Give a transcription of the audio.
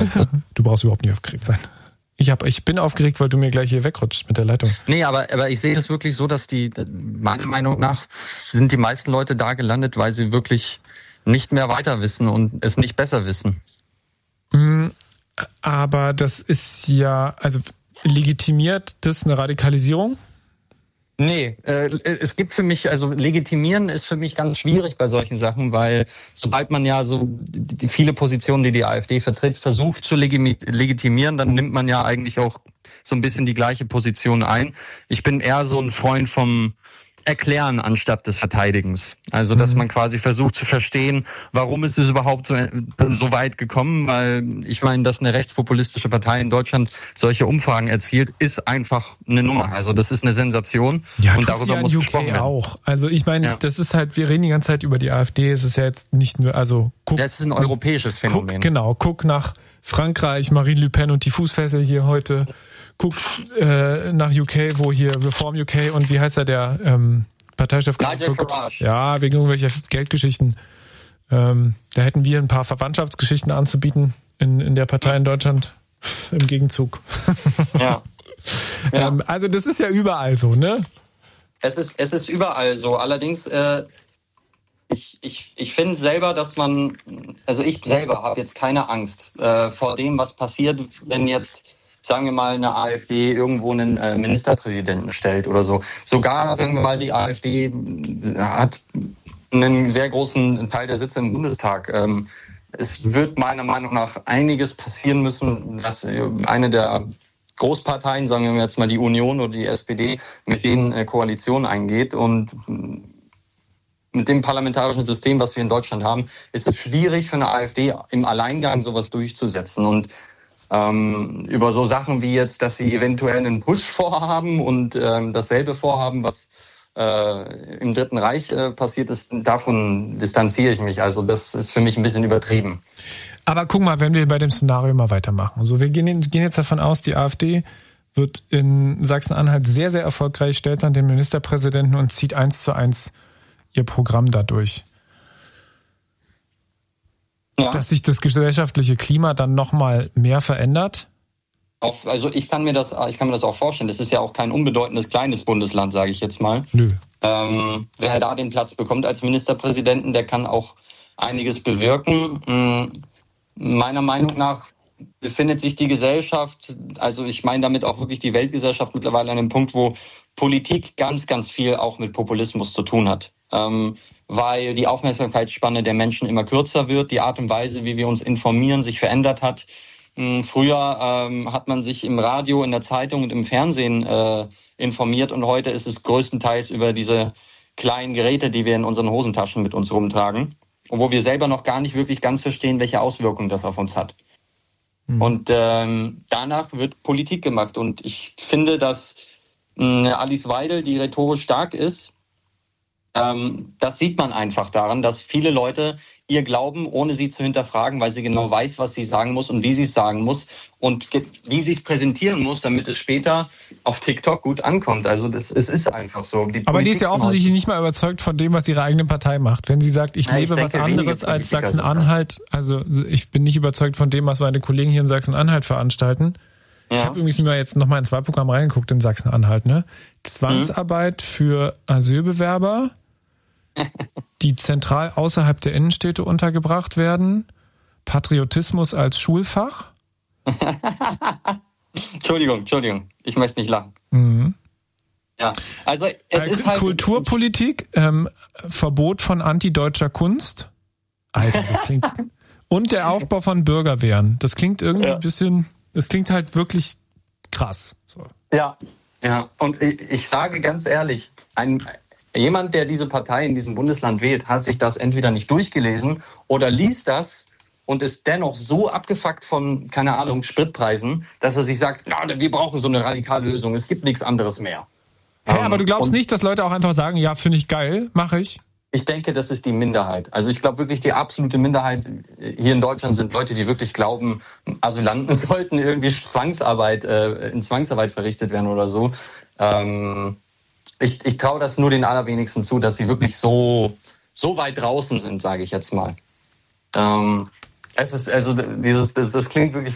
Du brauchst überhaupt nicht aufgeregt sein. Ich bin aufgeregt, weil du mir gleich hier wegrutscht mit der Leitung. Nee, aber ich sehe das wirklich so, dass meiner Meinung nach sind die meisten Leute da gelandet, weil sie wirklich nicht mehr weiter wissen und es nicht besser wissen. Aber das ist ja, also legitimiert das eine Radikalisierung? Nee, es gibt für mich, also legitimieren ist für mich ganz schwierig bei solchen Sachen, weil sobald man ja so die viele Positionen, die AfD vertritt, versucht zu legitimieren, dann nimmt man ja eigentlich auch so ein bisschen die gleiche Position ein. Ich bin eher so ein Freund vom Erklären anstatt des Verteidigens. Also, dass man quasi versucht zu verstehen, warum ist es überhaupt so weit gekommen, weil ich meine, dass eine rechtspopulistische Partei in Deutschland solche Umfragen erzielt, ist einfach eine Nummer. Also, das ist eine Sensation. Ja, und darüber muss gesprochen werden. Auch. Also, ich meine, das ist halt, wir reden die ganze Zeit über die AfD, es ist ja jetzt nicht nur, also, das ist ein europäisches Phänomen. Guck nach Frankreich, Marine Le Pen und die Fußfessel hier heute. Guck nach UK, wo hier Reform UK und wie heißt er, der Parteichef? Nigel Farage. Ja, wegen irgendwelcher Geldgeschichten. Da hätten wir ein paar Verwandtschaftsgeschichten anzubieten in der Partei in Deutschland im Gegenzug. Ja. Also das ist ja überall so, ne? Es ist überall so. Allerdings, ich finde selber, dass ich selber habe jetzt keine Angst vor dem, was passiert, wenn jetzt, sagen wir mal, eine AfD irgendwo einen Ministerpräsidenten stellt oder so. Sogar, sagen wir mal, die AfD hat einen sehr großen Teil der Sitze im Bundestag. Es wird meiner Meinung nach einiges passieren müssen, dass eine der Großparteien, sagen wir jetzt mal die Union oder die SPD, mit denen Koalition eingeht. Und mit dem parlamentarischen System, was wir in Deutschland haben, ist es schwierig für eine AfD im Alleingang sowas durchzusetzen. Und über so Sachen wie jetzt, dass sie eventuell einen Push vorhaben und dasselbe vorhaben, was im Dritten Reich passiert ist, davon distanziere ich mich. Also das ist für mich ein bisschen übertrieben. Aber guck mal, wenn wir bei dem Szenario mal weitermachen. Also wir gehen jetzt davon aus, die AfD wird in Sachsen-Anhalt sehr, sehr erfolgreich, stellt dann den Ministerpräsidenten und zieht 1:1 ihr Programm dadurch. Ja. Dass sich das gesellschaftliche Klima dann nochmal mehr verändert? Also ich kann mir das auch vorstellen. Das ist ja auch kein unbedeutendes kleines Bundesland, sage ich jetzt mal. Nö. Wer da den Platz bekommt als Ministerpräsidenten, der kann auch einiges bewirken. Meiner Meinung nach befindet sich die Gesellschaft, also ich meine damit auch wirklich die Weltgesellschaft mittlerweile an einem Punkt, wo Politik ganz, ganz viel auch mit Populismus zu tun hat. Weil die Aufmerksamkeitsspanne der Menschen immer kürzer wird, die Art und Weise, wie wir uns informieren, sich verändert hat. Früher hat man sich im Radio, in der Zeitung und im Fernsehen informiert und heute ist es größtenteils über diese kleinen Geräte, die wir in unseren Hosentaschen mit uns rumtragen und wo wir selber noch gar nicht wirklich ganz verstehen, welche Auswirkungen das auf uns hat. Und danach wird Politik gemacht und ich finde, dass Alice Weidel, die rhetorisch stark ist, das sieht man einfach daran, dass viele Leute ihr glauben, ohne sie zu hinterfragen, weil sie genau weiß, was sie sagen muss und wie sie es sagen muss und wie sie es präsentieren muss, damit es später auf TikTok gut ankommt. Also es ist einfach so. Aber die ist ja offensichtlich nicht mal überzeugt von dem, was ihre eigene Partei macht. Wenn sie sagt, ich lebe was anderes als Sachsen-Anhalt, also ich bin nicht überzeugt von dem, was meine Kollegen hier in Sachsen-Anhalt veranstalten. Ja. Ich habe übrigens mir jetzt nochmal ins Wahlprogramm reingeguckt in Sachsen-Anhalt. Ne? Zwangsarbeit für Asylbewerber, die zentral außerhalb der Innenstädte untergebracht werden, Patriotismus als Schulfach. Entschuldigung, ich möchte nicht lachen. Mhm. Ja, also es ist halt Kulturpolitik, Verbot von antideutscher Kunst. Alter, das klingt. Und der Aufbau von Bürgerwehren. Das klingt irgendwie ein bisschen. Es klingt halt wirklich krass. So. Ja. Und ich sage ganz ehrlich, jemand, der diese Partei in diesem Bundesland wählt, hat sich das entweder nicht durchgelesen oder liest das und ist dennoch so abgefuckt von, keine Ahnung, Spritpreisen, dass er sich sagt, wir brauchen so eine radikale Lösung, es gibt nichts anderes mehr. Hey, aber du glaubst nicht, dass Leute auch einfach sagen, ja, finde ich geil, mache ich? Ich denke, das ist die Minderheit. Also ich glaube wirklich, die absolute Minderheit hier in Deutschland sind Leute, die wirklich glauben, Asylanten sollten irgendwie in Zwangsarbeit verrichtet werden oder so. Ich traue das nur den allerwenigsten zu, dass sie wirklich so weit draußen sind, sage ich jetzt mal. Das klingt wirklich